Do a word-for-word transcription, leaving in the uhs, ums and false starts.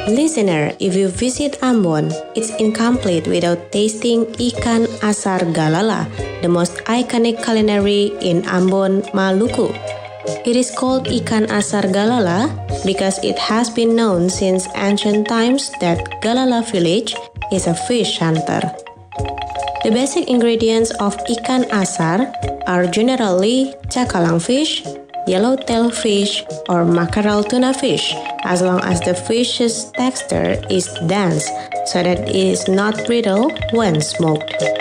Listener, if you visit Ambon, it's incomplete without tasting ikan asar galala, the most iconic culinary in Ambon, Maluku. It is called ikan asar galala because it has been known since ancient times that Galala village is a fish hunter. The basic ingredients of ikan asar are generally cakalang fish, yellowtail fish, or mackerel tuna fish, as long as the fish's texture is dense so that it is not brittle when smoked.